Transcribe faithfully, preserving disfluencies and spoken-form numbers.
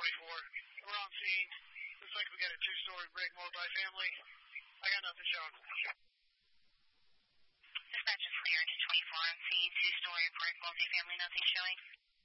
twenty-four. We're on scene. Looks like we got a two-story brick multifamily. I got nothing showing. Dispatch is clear to twenty-four on scene, two-story brick multifamily, nothing showing.